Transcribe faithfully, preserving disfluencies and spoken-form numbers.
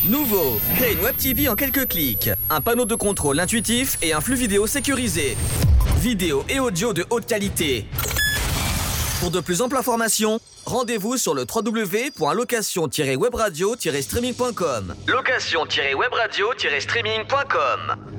Nouveau, créez une web T V en quelques clics. Un panneau de contrôle intuitif et un flux vidéo sécurisé. Vidéo et audio de haute qualité. Pour de plus amples informations, rendez-vous sur le w w w point location tiret webradio tiret streaming point com. location tiret webradio tiret streaming point com